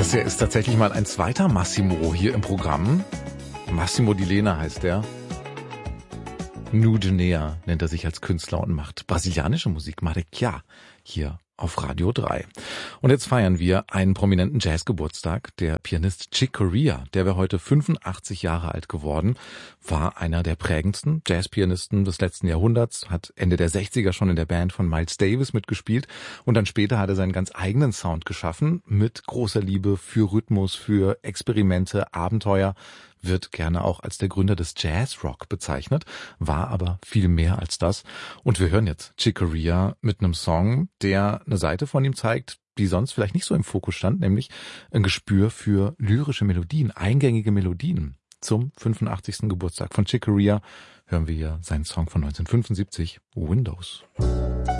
Das hier ist tatsächlich mal ein zweiter Massimo hier im Programm. Massimo Di Lena heißt der. Nugenea nennt er sich als Künstler und macht brasilianische Musik, Marrequia, hier auf Radio 3. Und jetzt feiern wir einen prominenten Jazzgeburtstag. Der Pianist Chick Corea, der wäre heute 85 Jahre alt geworden, war einer der prägendsten Jazzpianisten des letzten Jahrhunderts, hat Ende der 60er schon in der Band von Miles Davis mitgespielt und dann später hat er seinen ganz eigenen Sound geschaffen mit großer Liebe für Rhythmus, für Experimente, Abenteuer, wird gerne auch als der Gründer des Jazzrock bezeichnet, war aber viel mehr als das. Und wir hören jetzt Chick Corea mit einem Song, der eine Seite von ihm zeigt, die sonst vielleicht nicht so im Fokus stand, nämlich ein Gespür für lyrische Melodien, eingängige Melodien. Zum 85. Geburtstag von Chick Corea hören wir hier seinen Song von 1975, Windows.